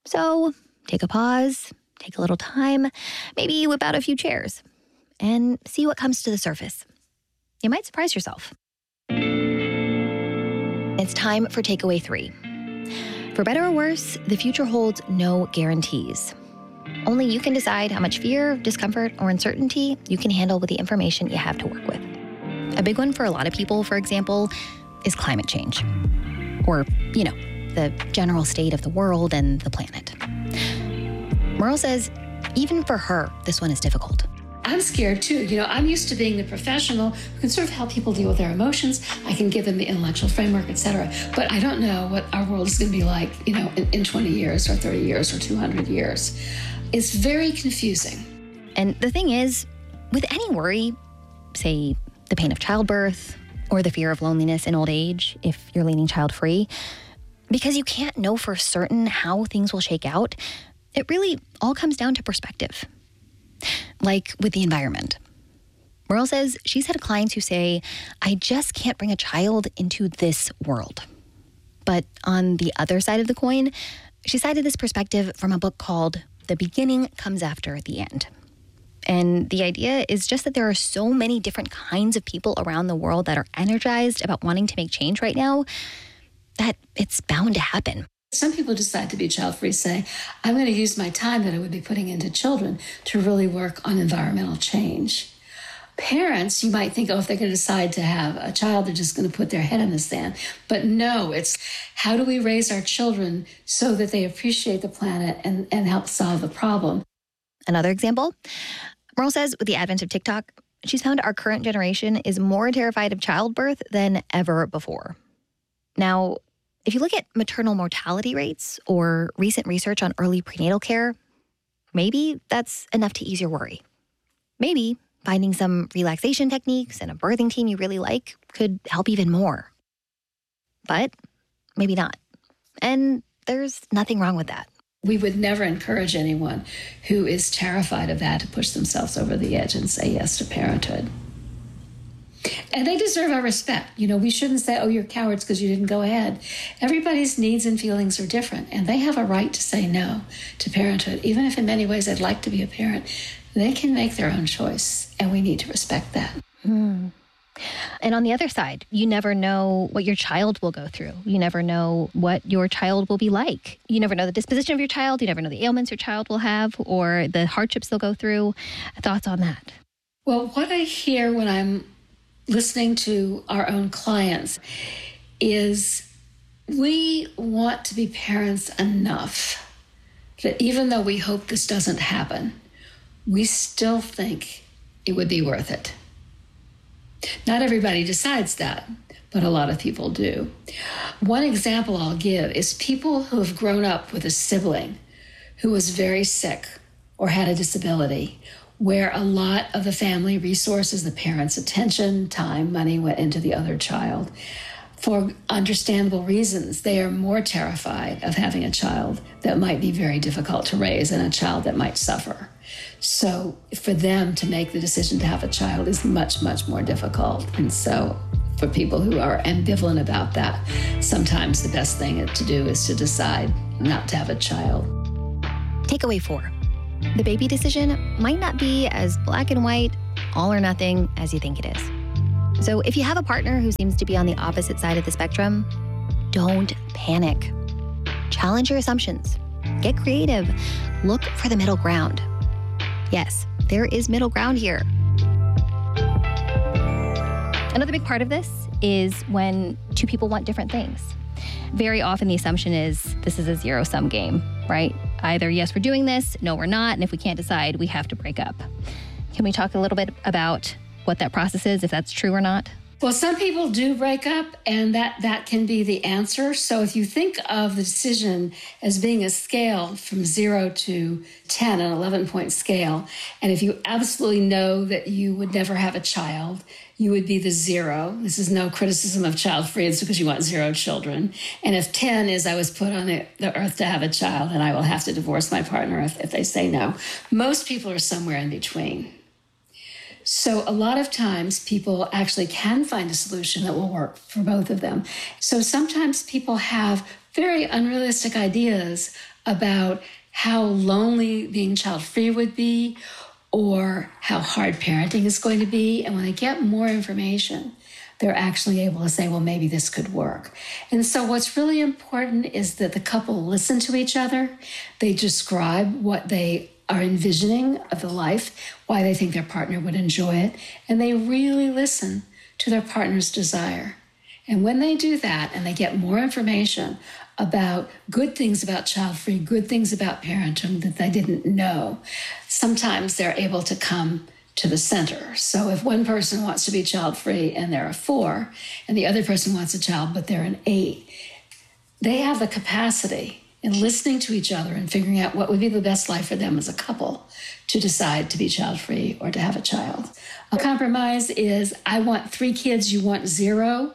Speaker 16: So take a pause, take a little time, maybe whip out a few chairs and see what comes to the surface. You might surprise yourself. It's time for takeaway 3. For better or worse, the future holds no guarantees. Only you can decide how much fear, discomfort, or uncertainty you can handle with the information you have to work with. A big one for a lot of people, for example, is climate change. Or, the general state of the world and the planet. Merle says even for her, this one is difficult.
Speaker 11: I'm scared too. I'm used to being the professional who can sort of help people deal with their emotions. I can give them the intellectual framework, etc. But I don't know what our world is going to be like, in 20 years or 30 years or 200 years. It's very confusing.
Speaker 16: And the thing is, with any worry, say the pain of childbirth or the fear of loneliness in old age, if you're leaning child-free, because you can't know for certain how things will shake out, it really all comes down to perspective. Like with the environment. Merle says she's had clients who say, I just can't bring a child into this world. But on the other side of the coin, she cited this perspective from a book called The Beginning Comes After the End. And the idea is just that there are so many different kinds of people around the world that are energized about wanting to make change right now that it's bound to happen.
Speaker 11: Some people decide to be child-free, say, I'm going to use my time that I would be putting into children to really work on environmental change. Parents, you might think, if they're going to decide to have a child, they're just going to put their head in the sand. But no, it's how do we raise our children so that they appreciate the planet and help solve the problem.
Speaker 16: Another example, Merle says with the advent of TikTok, she's found our current generation is more terrified of childbirth than ever before. Now, if you look at maternal mortality rates or recent research on early prenatal care, maybe that's enough to ease your worry. Maybe finding some relaxation techniques and a birthing team you really like could help even more. But maybe not. And there's nothing wrong with that.
Speaker 11: We would never encourage anyone who is terrified of that to push themselves over the edge and say yes to parenthood. And they deserve our respect. We shouldn't say, you're cowards because you didn't go ahead. Everybody's needs and feelings are different, and they have a right to say no to parenthood. Even if in many ways they'd like to be a parent, they can make their own choice, and we need to respect that.
Speaker 16: And on the other side, you never know what your child will go through. You never know what your child will be like. You never know the disposition of your child. You never know the ailments your child will have or the hardships they'll go through. Thoughts on that?
Speaker 11: Well, what I hear when I'm listening to our own clients is we want to be parents enough that even though we hope this doesn't happen, we still think it would be worth it. Not everybody decides that, but a lot of people do. One example I'll give is people who have grown up with a sibling who was very sick or had a disability, where a lot of the family resources, the parents' attention, time, money went into the other child. For understandable reasons, they are more terrified of having a child that might be very difficult to raise and a child that might suffer. So for them to make the decision to have a child is much, much more difficult. And so for people who are ambivalent about that, sometimes the best thing to do is to decide not to have a child.
Speaker 16: Takeaway 4. The baby decision might not be as black and white, all or nothing as you think it is. So if you have a partner who seems to be on the opposite side of the spectrum, don't panic. Challenge your assumptions. Get creative. Look for the middle ground. Yes, there is middle ground here. Another big part of this is when two people want different things. Very often the assumption is this is a zero-sum game, right? Either yes, we're doing this, no, we're not, and if we can't decide, we have to break up. Can we talk a little bit about what that process is, if that's true or not?
Speaker 11: Well, some people do break up, and that can be the answer. So if you think of the decision as being a scale from 0 to 10, an 11-point scale, and if you absolutely know that you would never have a child, you would be the 0. This is no criticism of child-free. It's because you want 0 children. And if 10 is I was put on the earth to have a child, and I will have to divorce my partner if they say no. Most people are somewhere in between. So a lot of times people actually can find a solution that will work for both of them. So sometimes people have very unrealistic ideas about how lonely being child-free would be or how hard parenting is going to be. And when they get more information, they're actually able to say, well, maybe this could work. And so what's really important is that the couple listen to each other. They describe what they are envisioning of the life, why they think their partner would enjoy it, and they really listen to their partner's desire. And when they do that and they get more information about good things about child-free, good things about parenting that they didn't know, sometimes they're able to come to the center. So if one person wants to be child-free and they're a 4, and the other person wants a child but they're an 8, they have the capacity in listening to each other and figuring out what would be the best life for them as a couple to decide to be child-free or to have a child. A compromise is, I want 3 kids, you want 0.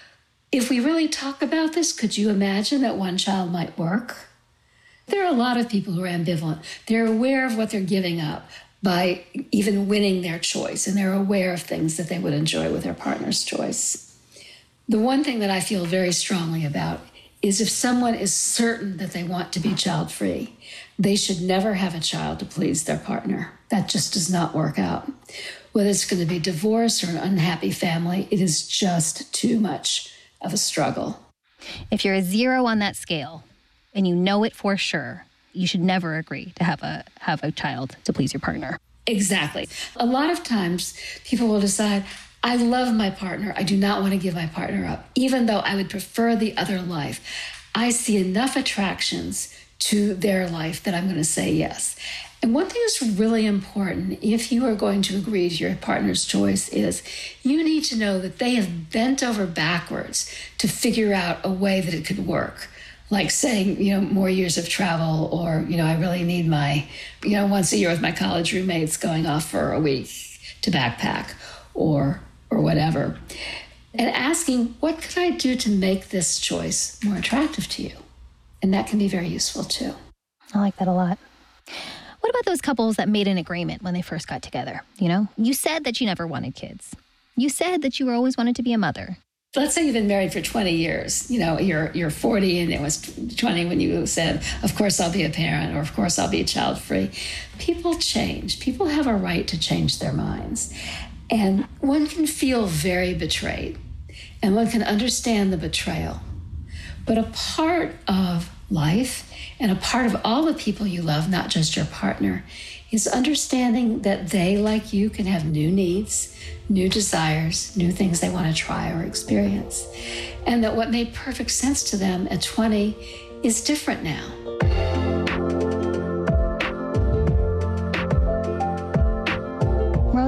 Speaker 11: If we really talk about this, could you imagine that 1 child might work? There are a lot of people who are ambivalent. They're aware of what they're giving up by even winning their choice, and they're aware of things that they would enjoy with their partner's choice. The one thing that I feel very strongly about is if someone is certain that they want to be child-free, they should never have a child to please their partner. That just does not work out. Whether it's going to be divorce or an unhappy family, it is just too much of a struggle.
Speaker 16: If you're a 0 on that scale and you know it for sure, you should never agree to have a child to please your partner.
Speaker 11: Exactly. A lot of times people will decide, I love my partner. I do not want to give my partner up, even though I would prefer the other life. I see enough attractions to their life that I'm going to say yes. And one thing that's really important, if you are going to agree to your partner's choice, is you need to know that they have bent over backwards to figure out a way that it could work. Like saying, more years of travel, or, I really need my, once a year with my college roommates going off for a week to backpack or whatever. And asking, what could I do to make this choice more attractive to you? And that can be very useful too.
Speaker 16: I like that a lot. What about those couples that made an agreement when they first got together? You said that you never wanted kids. You said that you always wanted to be a mother.
Speaker 11: Let's say you've been married for 20 years. You're 40 and it was 20 when you said, of course I'll be a parent, or of course I'll be child-free. People change. People have a right to change their minds. And one can feel very betrayed, and one can understand the betrayal. But a part of life and a part of all the people you love, not just your partner, is understanding that they, like you, can have new needs, new desires, new things they want to try or experience. And that what made perfect sense to them at 20 is different now.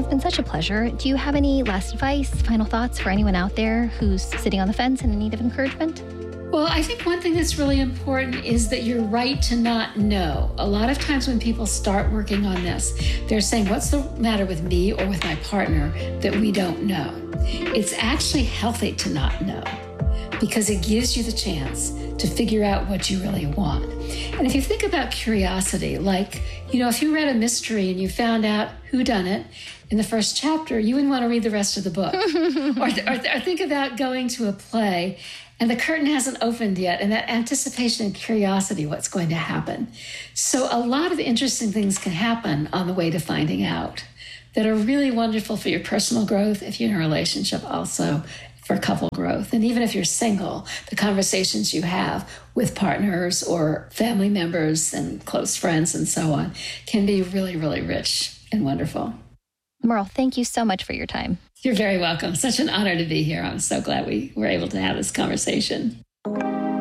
Speaker 16: been such a pleasure. Do you have any last advice, final thoughts for anyone out there who's sitting on the fence and in need of encouragement?
Speaker 11: Well, I think one thing that's really important is that you're right to not know. A lot of times when people start working on this, they're saying, what's the matter with me or with my partner that we don't know? It's actually healthy to not know because it gives you the chance to figure out what you really want. And if you think about curiosity, like, if you read a mystery and you found out who done it in the first chapter, you wouldn't want to read the rest of the book. or think about going to a play and the curtain hasn't opened yet, and that anticipation and curiosity, what's going to happen. So a lot of interesting things can happen on the way to finding out that are really wonderful for your personal growth, if you're in a relationship, also for couple growth. And even if you're single, the conversations you have with partners or family members and close friends and so on can be really, really rich and wonderful.
Speaker 16: Merle, thank you so much for your time.
Speaker 11: You're very welcome. Such an honor to be here. I'm so glad we were able to have this conversation.
Speaker 16: All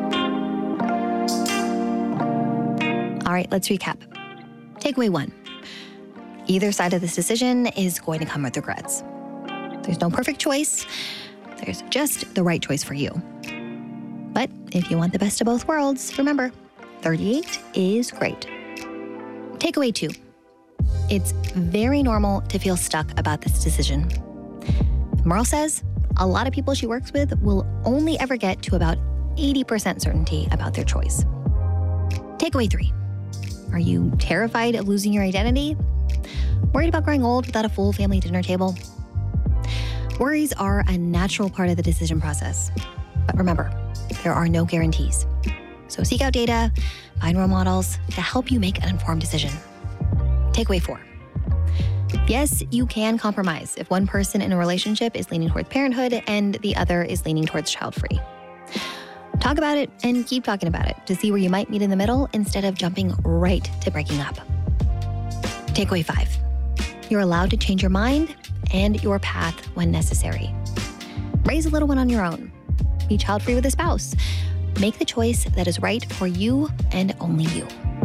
Speaker 16: right, let's recap. Takeaway 1. Either side of this decision is going to come with regrets. There's no perfect choice. There's just the right choice for you. But if you want the best of both worlds, remember, 38 is great. Takeaway 2. It's very normal to feel stuck about this decision. Merle says a lot of people she works with will only ever get to about 80% certainty about their choice. Takeaway 3. Are you terrified of losing your identity? Worried about growing old without a full family dinner table? Worries are a natural part of the decision process. But remember, there are no guarantees. So seek out data, find role models to help you make an informed decision. Takeaway 4. Yes, you can compromise if one person in a relationship is leaning towards parenthood and the other is leaning towards child-free. Talk about it and keep talking about it to see where you might meet in the middle instead of jumping right to breaking up. Takeaway 5. You're allowed to change your mind and your path when necessary. Raise a little one on your own. Be child-free with a spouse. Make the choice that is right for you and only you.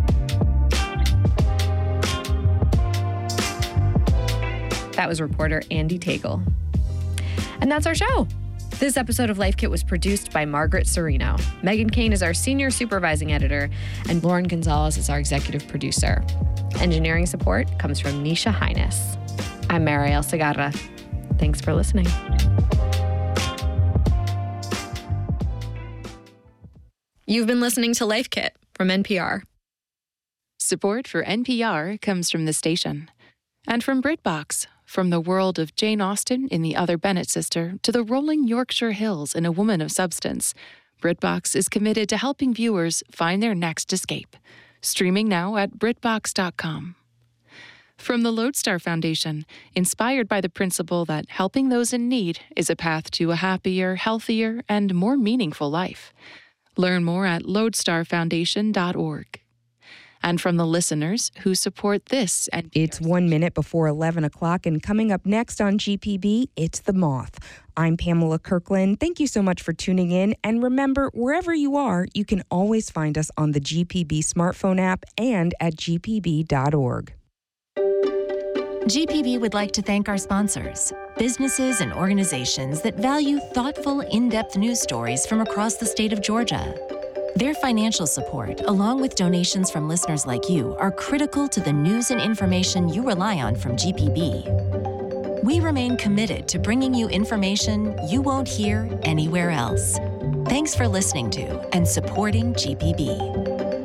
Speaker 15: That was reporter Andy Tagle. And that's our show. This episode of Life Kit was produced by Margaret Serino. Megan Kane is our senior supervising editor, and Lauren Gonzalez is our executive producer. Engineering support comes from Nisha Highness. I'm Mariel Segarra. Thanks for listening. You've been listening to Life Kit from NPR.
Speaker 9: Support for NPR comes from the station and from BritBox. From the world of Jane Austen in The Other Bennet Sister to the rolling Yorkshire Hills in A Woman of Substance, BritBox is committed to helping viewers find their next escape. Streaming now at BritBox.com. From the Lodestar Foundation, inspired by the principle that helping those in need is a path to a happier, healthier, and more meaningful life. Learn more at lodestarfoundation.org. And from the listeners who support this. And
Speaker 17: it's 1 minute before 11 o'clock, and coming up next on GPB, it's The Moth. I'm Pamela Kirkland. Thank you so much for tuning in. And remember, wherever you are, you can always find us on the GPB smartphone app and at gpb.org.
Speaker 18: GPB would like to thank our sponsors, businesses and organizations that value thoughtful, in-depth news stories from across the state of Georgia. Their financial support, along with donations from listeners like you, are critical to the news and information you rely on from GPB. We remain committed to bringing you information you won't hear anywhere else. Thanks for listening to and supporting GPB.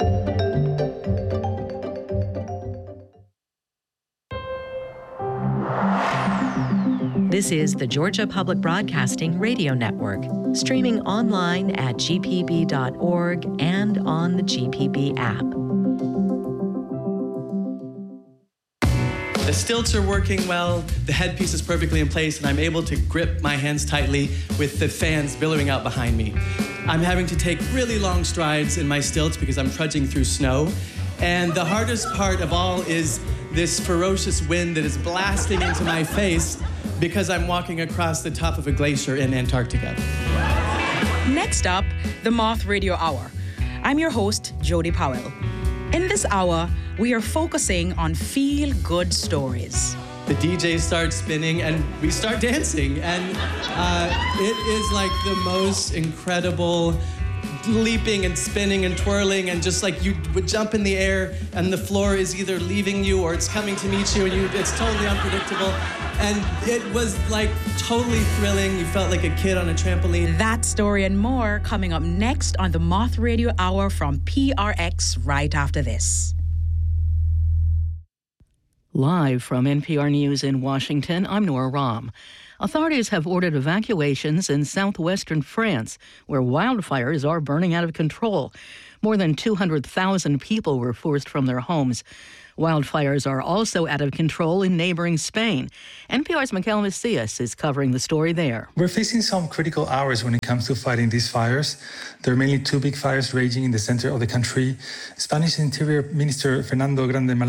Speaker 19: This is the Georgia Public Broadcasting Radio Network, streaming online at gpb.org and on the GPB app.
Speaker 20: The stilts are working well, the headpiece is perfectly in place, and I'm able to grip my hands tightly with the fans billowing out behind me. I'm having to take really long strides in my stilts because I'm trudging through snow. And the hardest part of all is this ferocious wind that is blasting into my face because I'm walking across the top of a glacier in Antarctica.
Speaker 13: Next up, the Moth Radio Hour. I'm your host, Jody Powell. In this hour, we are focusing on feel-good stories.
Speaker 20: the DJ starts spinning, and we start dancing. And it is like the most incredible leaping and spinning and twirling, and just like you would jump in the air and the floor is either leaving you or it's coming to meet you, and it's totally unpredictable. And it was like totally thrilling. You felt like a kid on a trampoline.
Speaker 13: That story and more coming up next on the Moth Radio Hour from PRX right after this.
Speaker 21: Live from NPR News in Washington, I'm Nora Rahm. Authorities have ordered evacuations in southwestern France, where wildfires are burning out of control. More than 200,000 people were forced from their homes. Wildfires are also out of control in neighboring Spain. NPR's Mikel Macias is covering the story there.
Speaker 22: We're facing some critical hours when it comes to fighting these fires. There are mainly two big fires raging in the center of the country. Spanish Interior Minister Fernando Grande